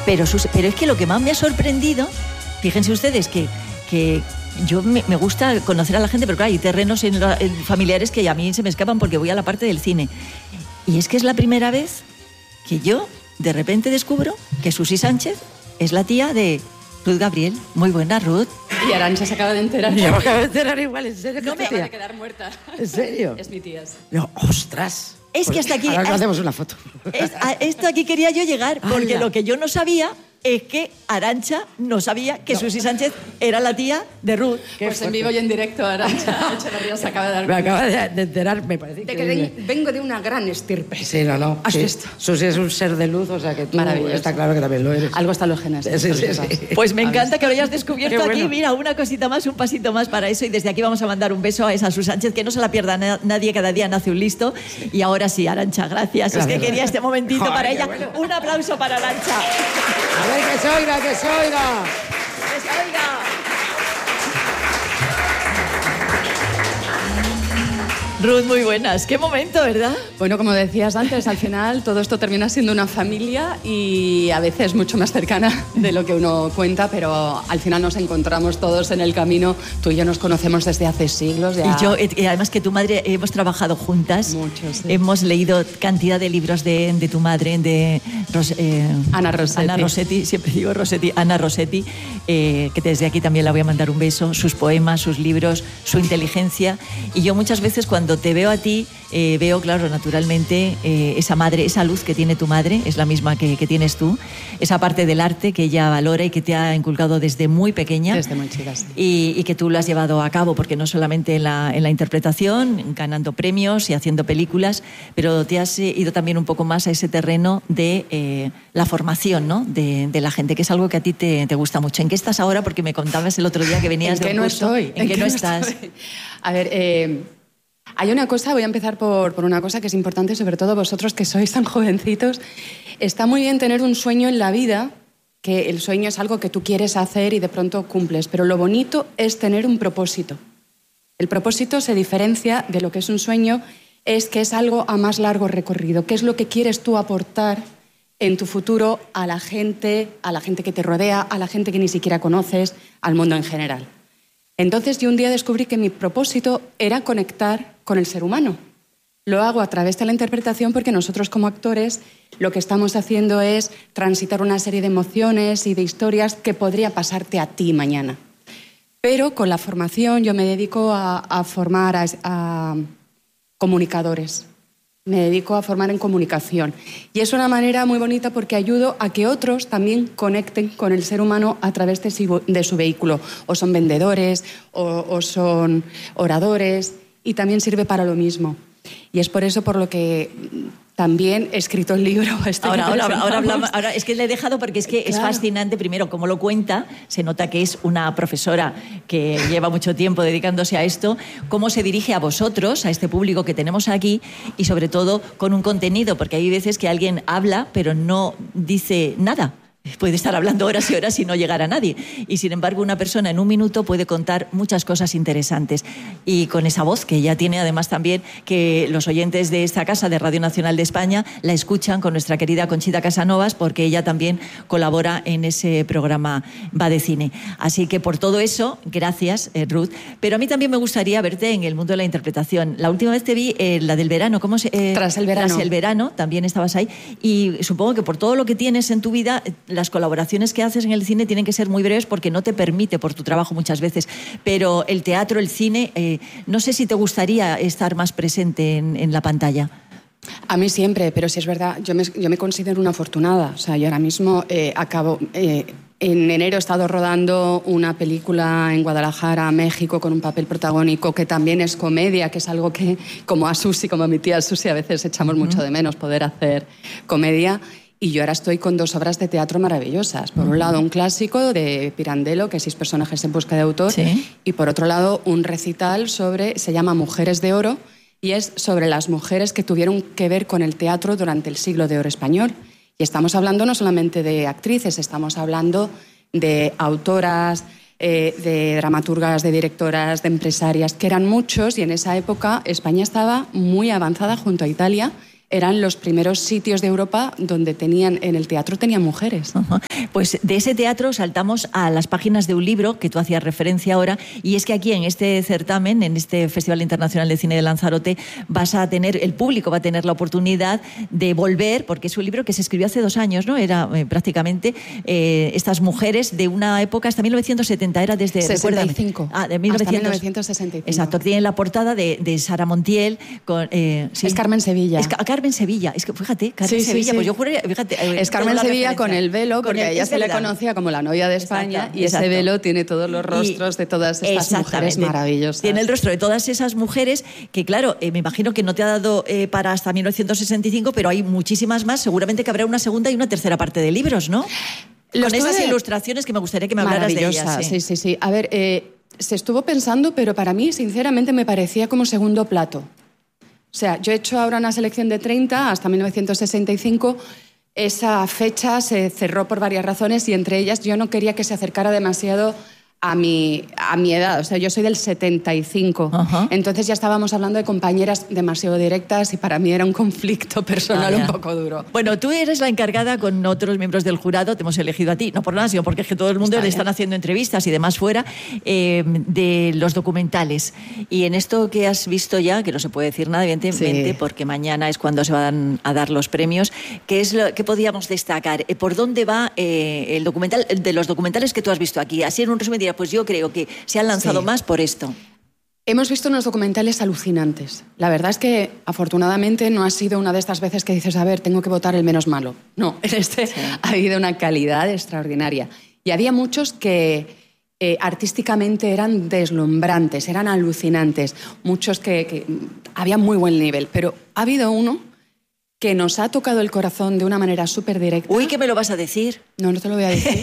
Pero es que lo que más me ha sorprendido, fíjense ustedes que yo me gusta conocer a la gente, pero claro, hay terrenos familiares que a mí se me escapan porque voy a la parte del cine. Y es que es la primera vez que yo de repente descubro que Susi Sánchez es la tía de Ruth Gabriel. Muy buena, Ruth. Y Arantxa se acaba de enterar. Yo me acabo de enterar igual, ¿en serio? No me acaba de quedar muerta. ¿En serio? Es mi tía. No, ¡ostras! Es que hasta aquí... Ahora nos hacemos una foto. Esto aquí quería yo llegar, porque ¡Hala! lo que yo no sabía es que Arantxa no sabía que Susi Sánchez era la tía de Ruth. Pues en vivo y en directo Arantxa Echeverría se acaba de dar Me cuenta. acaba de enterar, me parece De increíble. que vengo de una gran estirpe. Sí, no. ¿Has sí. visto? Susi es un ser de luz, o sea que tú Maravilloso. está claro que también lo eres. Algo está en los genes. Sí. Pues me encanta que lo hayas descubierto Qué aquí. bueno. Mira, una cosita más, un pasito más para eso. Y desde aquí vamos a mandar un beso a esa Susi Sánchez, que no se la pierda nadie, cada día nace un listo. Y ahora sí, Arantxa, gracias. Es que quería este momentito Joder, para qué ella. bueno. Un aplauso para Arantxa. A ver, que se oiga, que se oiga. ¡Que se oiga! Ruth, muy buenas. Qué momento, ¿verdad? Bueno, como decías antes, al final todo esto termina siendo una familia y a veces mucho más cercana de lo que uno cuenta, pero al final nos encontramos todos en el camino. Tú y yo nos conocemos desde hace siglos. Ya. Y además que tu madre, hemos trabajado juntas. Mucho, sí. Hemos leído cantidad de libros de tu madre, de Ana Rossetti. Ana Rossetti, siempre digo Rossetti, Ana Rossetti, que desde aquí también la voy a mandar un beso. Sus poemas, sus libros, su inteligencia. Y yo muchas veces cuando te veo a ti, veo, claro, naturalmente, esa madre, esa luz que tiene tu madre, es la misma que tienes tú, esa parte del arte que ella valora y que te ha inculcado desde muy pequeña. Desde muy chica, sí. Y que tú lo has llevado a cabo, porque no solamente en la interpretación, ganando premios y haciendo películas, pero te has ido también un poco más a ese terreno de la formación, ¿no? de la gente, que es algo que a ti te gusta mucho. ¿En qué estás ahora? Porque me contabas el otro día que venías de un curso. ¿En qué no estás? A ver, hay una cosa, voy a empezar por una cosa que es importante, sobre todo vosotros que sois tan jovencitos. Está muy bien tener un sueño en la vida, que el sueño es algo que tú quieres hacer y de pronto cumples, pero lo bonito es tener un propósito. El propósito se diferencia de lo que es un sueño, es que es algo a más largo recorrido. ¿Qué es lo que quieres tú aportar en tu futuro a la gente que te rodea, a la gente que ni siquiera conoces, al mundo en general? Entonces yo un día descubrí que mi propósito era conectar con el ser humano. Lo hago a través de la interpretación porque nosotros como actores lo que estamos haciendo es transitar una serie de emociones y de historias que podría pasarte a ti mañana. Pero con la formación yo me dedico a formar a comunicadores. Me dedico a formar en comunicación. Y es una manera muy bonita porque ayudo a que otros también conecten con el ser humano a través de su vehículo. O son vendedores, o son oradores, y también sirve para lo mismo. Y es por eso por lo que también he escrito el libro. Ahora es que le he dejado porque es que es fascinante, primero, cómo lo cuenta, se nota que es una profesora que lleva mucho tiempo dedicándose a esto, cómo se dirige a vosotros, a este público que tenemos aquí, y sobre todo con un contenido, porque hay veces que alguien habla pero no dice nada. Puede estar hablando horas y horas y no llegar a nadie. Y sin embargo, una persona en un minuto puede contar muchas cosas interesantes. Y con esa voz que ella tiene, además también, que los oyentes de esta casa, de Radio Nacional de España, la escuchan con nuestra querida Conchita Casanovas, porque ella también colabora en ese programa Va de Cine. Así que por todo eso, gracias, Ruth. Pero a mí también me gustaría verte en el mundo de la interpretación. La última vez te vi, la del verano. ¿Cómo se, Tras el verano. Tras el verano, también estabas ahí. Y supongo que por todo lo que tienes en tu vida, las colaboraciones que haces en el cine tienen que ser muy breves porque no te permite por tu trabajo muchas veces. Pero el teatro, el cine, no sé si te gustaría estar más presente en la pantalla. A mí siempre, pero si es verdad, yo me considero una afortunada. O sea, yo ahora mismo en enero he estado rodando una película en Guadalajara, México, con un papel protagónico que también es comedia, que es algo que, como a Susi, como a mi tía Susi, a veces echamos mucho de menos poder hacer comedia. Y yo ahora estoy con 2 obras de teatro maravillosas. Por un lado, un clásico de Pirandello, que es 6 personajes en busca de autor. Sí. Y por otro lado, un recital se llama Mujeres de Oro, y es sobre las mujeres que tuvieron que ver con el teatro durante el siglo de oro español. Y estamos hablando no solamente de actrices, estamos hablando de autoras, de dramaturgas, de directoras, de empresarias, que eran muchos, y en esa época España estaba muy avanzada junto a Italia eran los primeros sitios de Europa donde en el teatro tenían mujeres. Uh-huh. Pues de ese teatro saltamos a las páginas de un libro que tú hacías referencia ahora, y es que aquí en este certamen, en este Festival Internacional de Cine de Lanzarote, el público va a tener la oportunidad de volver, porque es un libro que se escribió hace 2 años, ¿no? Era prácticamente estas mujeres de una época, hasta 1970, era desde... 65. De 1965. Exacto, tiene la portada de Sara Montiel. Sí. Es Carmen Sevilla. Carmen Sevilla, es que fíjate, Carmen Sevilla, pues yo juré, fíjate. Es Carmen Sevilla con el velo, porque a ella se le conocía como la novia de España, y ese velo tiene todos los rostros de todas estas mujeres maravillosas. Tiene el rostro de todas esas mujeres que, claro, me imagino que no te ha dado para hasta 1965, pero hay muchísimas más, seguramente que habrá una segunda y una tercera parte de libros, ¿no? Con esas ilustraciones que me gustaría que me hablaras de ellas. Sí. A ver, se estuvo pensando, pero para mí, sinceramente, me parecía como segundo plato. O sea, yo he hecho ahora una selección de 30 hasta 1965. Esa fecha se cerró por varias razones, y entre ellas yo no quería que se acercara demasiado a mi edad. O sea, yo soy del 75. Uh-huh. Entonces ya estábamos hablando de compañeras demasiado directas, y para mí era un conflicto personal un poco duro. Bueno, tú eres la encargada, con otros miembros del jurado, te hemos elegido a ti, no por nada, sino porque es que todo el mundo le están haciendo entrevistas y demás fuera, de los documentales. Y en esto que has visto ya, que no se puede decir nada, evidentemente, porque mañana es cuando se van a dar los premios, ¿qué podíamos destacar? ¿Por dónde va el documental, de los documentales que tú has visto aquí? Así en un resumen, pues yo creo que se han lanzado más por esto. Hemos visto unos documentales alucinantes. La verdad es que, afortunadamente, no ha sido una de estas veces que dices, a ver, tengo que votar el menos malo. No, en ha habido una calidad extraordinaria. Y había muchos que artísticamente eran deslumbrantes, eran alucinantes. Muchos que había muy buen nivel. Pero ha habido uno que nos ha tocado el corazón de una manera súper directa. Uy, ¿qué me lo vas a decir? No te lo voy a decir.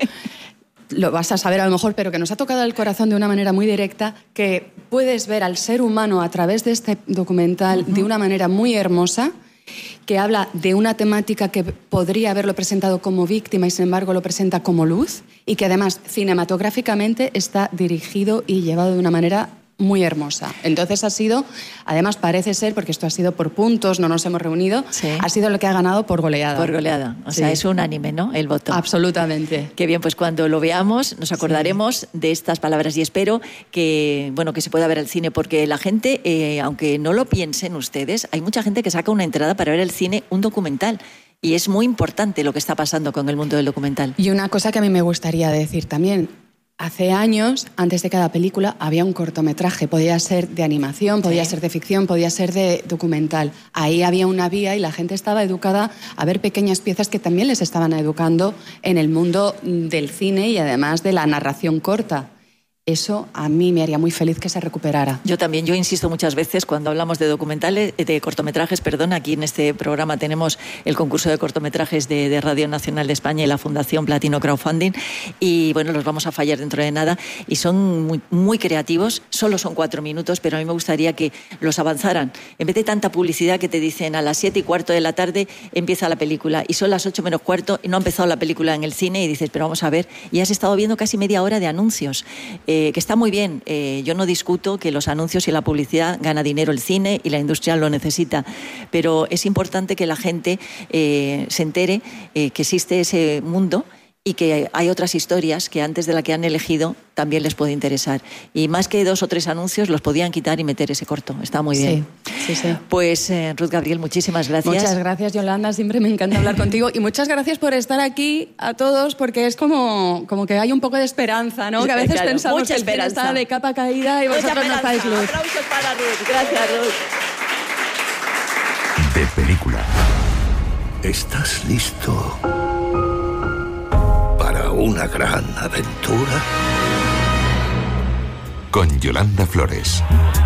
Lo vas a saber a lo mejor, pero que nos ha tocado el corazón de una manera muy directa, que puedes ver al ser humano a través de este documental de una manera muy hermosa, que habla de una temática que podría haberlo presentado como víctima y sin embargo lo presenta como luz, y que además cinematográficamente está dirigido y llevado de una manera muy hermosa. Entonces ha sido, además parece ser, porque esto ha sido por puntos, no nos hemos reunido, ha sido lo que ha ganado por goleada. Por goleada, o sea, es unánime, ¿no?, el voto. Absolutamente. Qué bien, pues cuando lo veamos nos acordaremos de estas palabras, y espero que se pueda ver el cine, porque la gente, aunque no lo piensen ustedes, hay mucha gente que saca una entrada para ver el cine, un documental. Y es muy importante lo que está pasando con el mundo del documental. Y una cosa que a mí me gustaría decir también. Hace años, antes de cada película, había un cortometraje. Podía ser de animación, podía ser de ficción, podía ser de documental. Ahí había una vía y la gente estaba educada a ver pequeñas piezas que también les estaban educando en el mundo del cine y además de la narración corta. Eso a mí me haría muy feliz que se recuperara. Yo también, yo insisto muchas veces cuando hablamos de documentales, de cortometrajes, aquí en este programa tenemos el concurso de cortometrajes de Radio Nacional de España y la Fundación Platino Crowdfunding, y bueno, los vamos a fallar dentro de nada, y son muy, muy creativos, solo son 4 minutos, pero a mí me gustaría que los avanzaran. En vez de tanta publicidad que te dicen a las 7:15 de la tarde empieza la película, y son las 8:15 y no ha empezado la película en el cine, y dices, pero vamos a ver, y has estado viendo casi media hora de anuncios. Que está muy bien. Yo no discuto que los anuncios y la publicidad gana dinero el cine y la industria lo necesita, pero es importante que la gente se entere que existe ese mundo y que hay otras historias que antes de la que han elegido también les puede interesar. Y más que 2 o 3 anuncios los podían quitar y meter ese corto. Está muy bien. Sí. Pues Ruth Gabriel, muchísimas gracias. Muchas gracias, Yolanda. Siempre me encanta hablar contigo. Y muchas gracias por estar aquí a todos, porque es como que hay un poco de esperanza, ¿no? Que a veces pensamos que el cine está de capa caída y vosotros nos dais luz. Aplausos para Ruth. Gracias, Ruth. De película. ¿Estás listo para una gran aventura? Con Yolanda Flores.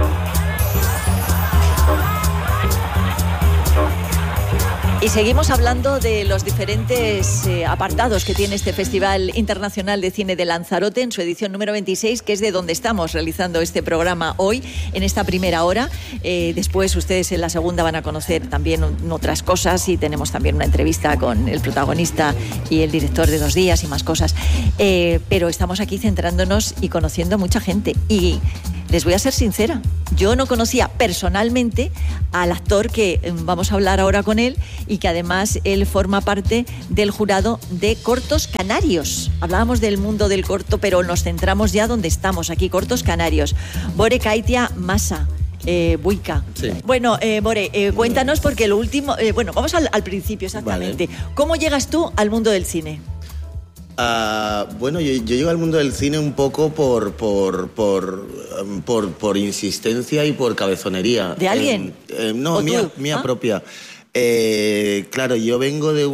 Y seguimos hablando de los diferentes apartados que tiene este Festival Internacional de Cine de Lanzarote en su edición número 26, que es de donde estamos realizando este programa hoy, en esta primera hora. Después ustedes en la segunda van a conocer también otras cosas, y tenemos también una entrevista con el protagonista y el director de 2 días y más cosas. Pero estamos aquí centrándonos y conociendo a mucha gente. Y les voy a ser sincera, yo no conocía personalmente al actor que vamos a hablar ahora con él y que además él forma parte del jurado de Cortos Canarios. Hablábamos del mundo del corto, pero nos centramos ya donde estamos, aquí, Cortos Canarios. Bore Kaitia Masa. Buika. Sí. Bueno, Bore, cuéntanos porque lo último... bueno, vamos al principio exactamente. Vale. ¿Cómo llegas tú al mundo del cine? Bueno, yo llego al mundo del cine un poco por insistencia y por cabezonería. ¿De alguien? No, ¿O mía tú? ¿Ah? propia. Claro, yo vengo de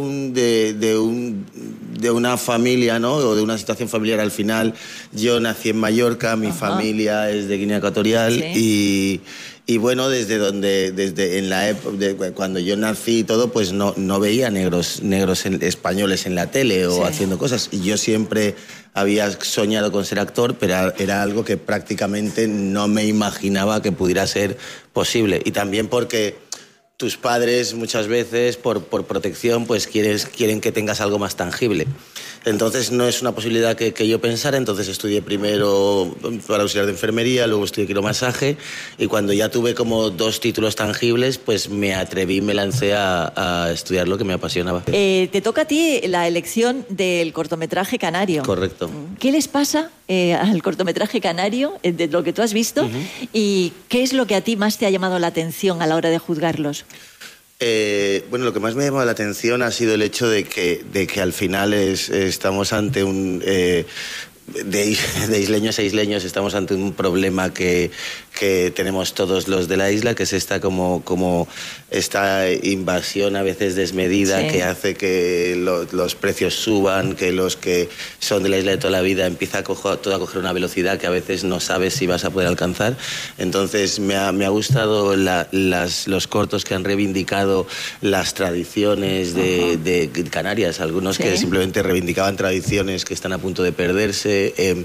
una familia, ¿no? O de una situación familiar al final. Yo nací en Mallorca, mi familia es de Guinea Ecuatorial. Sí. Y bueno, desde en la época, cuando yo nací y todo, pues no veía negros españoles en la tele o haciendo cosas. Y yo siempre había soñado con ser actor, pero era algo que prácticamente no me imaginaba que pudiera ser posible. Y también porque tus padres muchas veces, por protección, pues quieren que tengas algo más tangible. Entonces no es una posibilidad que yo pensara, entonces estudié primero para auxiliar de enfermería, luego estudié quiromasaje y cuando ya tuve como 2 títulos tangibles, pues me atreví, me lancé a estudiar lo que me apasionaba. Te toca a ti la elección del cortometraje canario. Correcto. ¿Qué les pasa al cortometraje canario, de lo que tú has visto, y qué es lo que a ti más te ha llamado la atención a la hora de juzgarlos? Bueno, lo que más me ha llamado la atención ha sido el hecho de que al final estamos ante un... de isleños a isleños estamos ante un problema que tenemos todos los de la isla, que es esta como esta invasión a veces desmedida que hace que los precios suban, que los que son de la isla de toda la vida empieza todo a coger una velocidad que a veces no sabes si vas a poder alcanzar. Entonces me ha gustado los cortos que han reivindicado las tradiciones de Canarias, algunos que simplemente reivindicaban tradiciones que están a punto de perderse.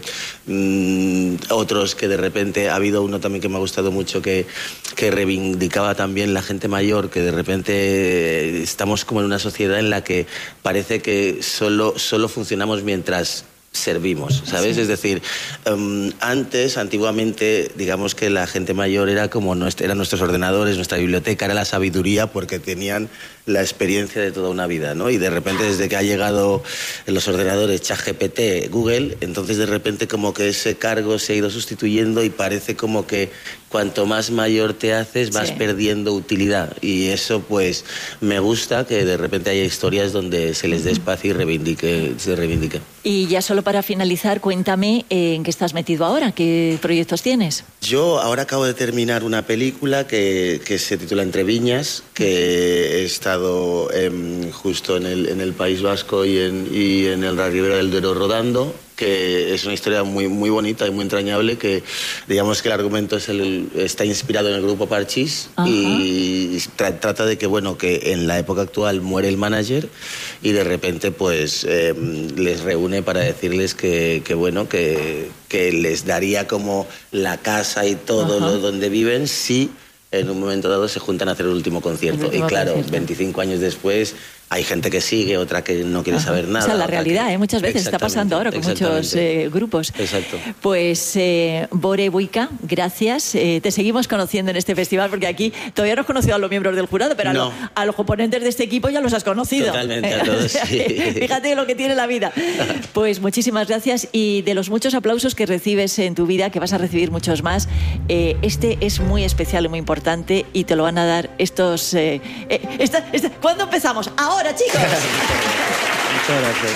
Otros que de repente, ha habido uno también que me ha gustado mucho que reivindicaba también la gente mayor, que de repente estamos como en una sociedad en la que parece que solo funcionamos mientras servimos, ¿sabes? Es decir, antiguamente, digamos que la gente mayor era como eran nuestros ordenadores, nuestra biblioteca, era la sabiduría porque tenían la experiencia de toda una vida, ¿no? Y de repente, desde que ha llegado en los ordenadores ChatGPT, Google, entonces de repente como que ese cargo se ha ido sustituyendo y parece como que cuanto más mayor te haces vas perdiendo utilidad. Y eso pues me gusta que de repente haya historias donde se les dé espacio y se reivindique. Y ya solo para finalizar, cuéntame en qué estás metido ahora, qué proyectos tienes. Yo ahora acabo de terminar una película que se titula Entre Viñas, que he estado justo en el País Vasco y en la Ribera del Duero rodando, que es una historia muy, muy bonita y muy entrañable, que digamos que el argumento está inspirado en el grupo Parchís. Y trata de que en la época actual muere el manager y de repente pues les reúne para decirles que les daría como la casa y todo donde viven si en un momento dado se juntan a hacer el último concierto. Y claro, 25 años después hay gente que sigue, otra que no quiere saber nada. Esa es la realidad, muchas veces está pasando ahora con muchos grupos. Exacto. Pues Bore Buika, gracias. Te seguimos conociendo en este festival porque aquí todavía no has conocido a los miembros del jurado, pero a los componentes de este equipo ya los has conocido. Totalmente, a todos, sí. Fíjate lo que tiene la vida. Pues muchísimas gracias y de los muchos aplausos que recibes en tu vida, que vas a recibir muchos más, este es muy especial y muy importante y te lo van a dar estos... ¿Cuándo empezamos? ¡Ahora, chicos! Muchas gracias.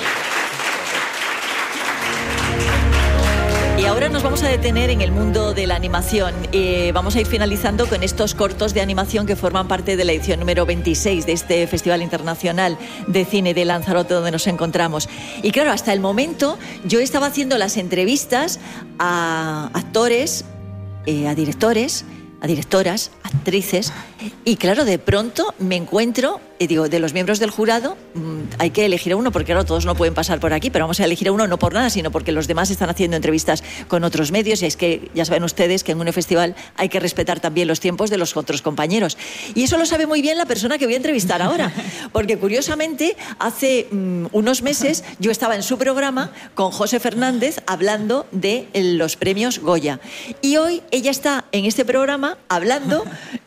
Y ahora nos vamos a detener en el mundo de la animación. Vamos a ir finalizando con estos cortos de animación que forman parte de la edición número 26 de este Festival Internacional de Cine de Lanzarote, donde nos encontramos. Y claro, hasta el momento yo estaba haciendo las entrevistas a actores, a directores, a directoras, a actrices, y claro, de pronto me encuentro, y digo, de los miembros del jurado hay que elegir a uno, porque claro, todos no pueden pasar por aquí, pero vamos a elegir a uno no por nada, sino porque los demás están haciendo entrevistas con otros medios, y es que ya saben ustedes que en un festival hay que respetar también los tiempos de los otros compañeros. Y eso lo sabe muy bien la persona que voy a entrevistar ahora, porque curiosamente hace unos meses yo estaba en su programa con José Fernández hablando de los premios Goya, y hoy ella está en este programa hablando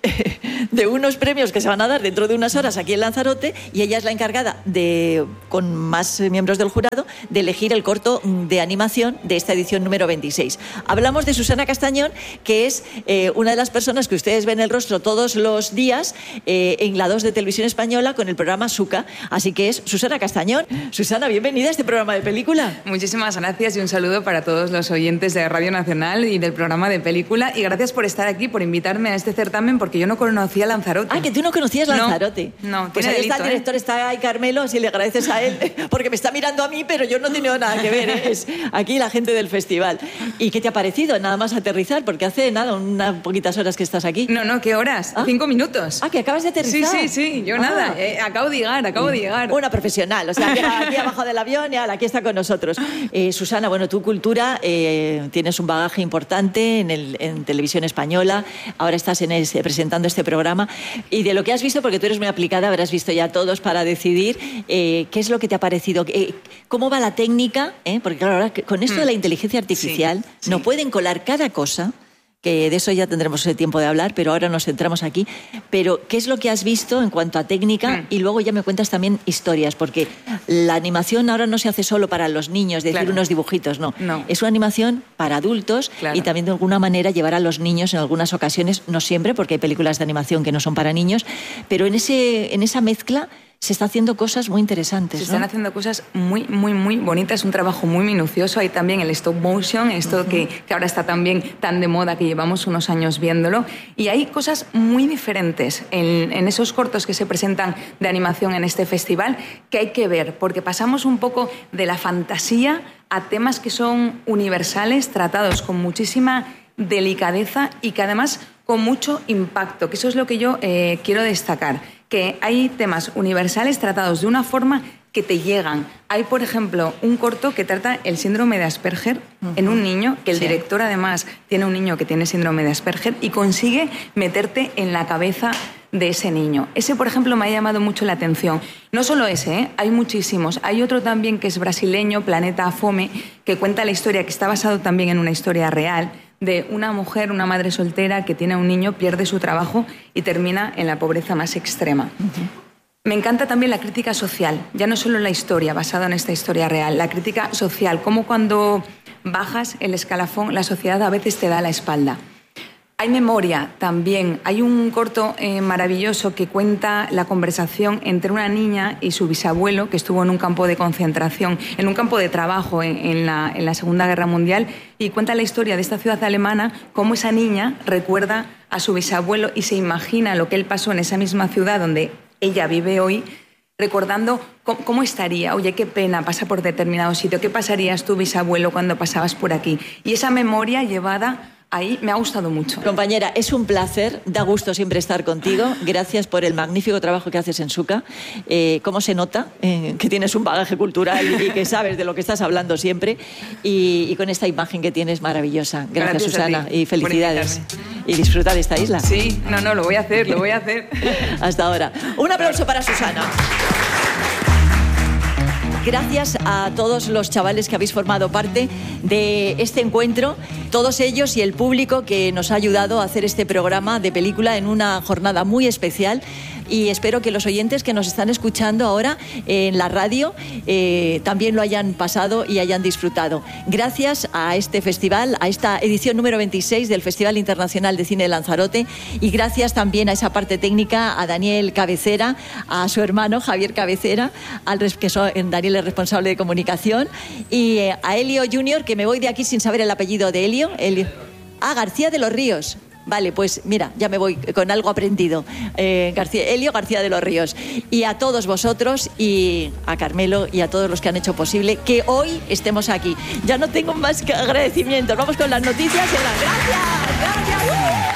de unos premios que se van a dar dentro de unas horas aquí en Lanzarote, y ella es la encargada de, con más miembros del jurado, de elegir el corto de animación de esta edición número 26. Hablamos de Susana Castañón, que es una de las personas que ustedes ven el rostro todos los días en la 2 de Televisión Española con el programa Suca. Así que es Susana Castañón. Susana, bienvenida a este programa de película. Muchísimas gracias y un saludo para todos los oyentes de Radio Nacional y del programa de película. Y gracias por estar aquí, por invitarme a este certamen, porque yo no conocía Lanzarote. Ah, que tú no conocías Lanzarote. No, pues ahí está el director, está ahí Carmelo, si le agradeces a él, porque me está mirando a mí, pero yo no he tenido nada que ver, ¿eh? Es aquí la gente del festival. ¿Y qué te ha parecido? Nada más aterrizar, porque hace nada, unas poquitas horas que estás aquí. No, ¿qué horas? 5 minutos. Ah, que acabas de aterrizar. Sí, yo nada, acabo de llegar. Una profesional, o sea, aquí abajo del avión y aquí está con nosotros. Susana, bueno, tu cultura, tienes un bagaje importante en Televisión Española, ahora estás presentando este programa, y de lo que has visto, porque tú eres muy aplicada, habrás visto ya todos para decidir qué es lo que te ha parecido, cómo va la técnica, porque claro, ahora con esto de la inteligencia artificial no pueden colar cada cosa, que de eso ya tendremos el tiempo de hablar, pero ahora nos centramos aquí. Pero, ¿qué es lo que has visto en cuanto a técnica? Y luego ya me cuentas también historias, porque la animación ahora no se hace solo para los niños, decir unos dibujitos, no. Es una animación para adultos y también de alguna manera llevar a los niños en algunas ocasiones, no siempre, porque hay películas de animación que no son para niños, pero en esa mezcla se está haciendo cosas muy interesantes. Se están haciendo cosas muy, muy, muy bonitas, un trabajo muy minucioso. Hay también el stop motion, esto que ahora está también tan de moda, que llevamos unos años viéndolo. Y hay cosas muy diferentes en esos cortos que se presentan de animación en este festival que hay que ver, porque pasamos un poco de la fantasía a temas que son universales, tratados con muchísima delicadeza y que además con mucho impacto, que eso es lo que yo quiero destacar, que hay temas universales tratados de una forma que te llegan. Hay, por ejemplo, un corto que trata el síndrome de Asperger en un niño, que el director además tiene un niño que tiene síndrome de Asperger y consigue meterte en la cabeza de ese niño. Ese, por ejemplo, me ha llamado mucho la atención. No solo ese, hay muchísimos. Hay otro también que es brasileño, Planeta Fome, que cuenta la historia, que está basado también en una historia real, de una mujer, una madre soltera que tiene a un niño, pierde su trabajo y termina en la pobreza más extrema. Me encanta también la crítica social, ya no solo la historia basada en esta historia real, la crítica social, como cuando bajas el escalafón, la sociedad a veces te da la espalda. Hay memoria también. Hay un corto maravilloso que cuenta la conversación entre una niña y su bisabuelo, que estuvo en un campo de concentración, en un campo de trabajo en la Segunda Guerra Mundial, y cuenta la historia de esta ciudad alemana, cómo esa niña recuerda a su bisabuelo y se imagina lo que él pasó en esa misma ciudad donde ella vive hoy, recordando cómo estaría, oye, qué pena, pasa por determinado sitio, qué pasarías tu bisabuelo cuando pasabas por aquí. Y esa memoria llevada ahí me ha gustado mucho. Compañera, es un placer, da gusto siempre estar contigo. Gracias por el magnífico trabajo que haces en Suca. ¿Cómo se nota que tienes un bagaje cultural y que sabes de lo que estás hablando siempre? Y con esta imagen que tienes maravillosa. Gracias Susana, y felicidades. Y disfruta de esta isla. Sí, no, lo voy a hacer. Hasta ahora. Un aplauso para Susana. Gracias a todos los chavales que habéis formado parte de este encuentro, todos ellos y el público que nos ha ayudado a hacer este programa de película en una jornada muy especial. Y espero que los oyentes que nos están escuchando ahora en la radio también lo hayan pasado y hayan disfrutado. Gracias a este festival, a esta edición número 26 del Festival Internacional de Cine de Lanzarote, y gracias también a esa parte técnica, a Daniel Cabecera, a su hermano Javier Cabecera, Daniel es responsable de comunicación, y a Elio Junior, que me voy de aquí sin saber el apellido de Elio. García de los Ríos. Vale, pues mira, ya me voy con algo aprendido. Elio García de los Ríos. Y a todos vosotros, y a Carmelo, y a todos los que han hecho posible que hoy estemos aquí. Ya no tengo más que agradecimientos. Vamos con las noticias y las gracias.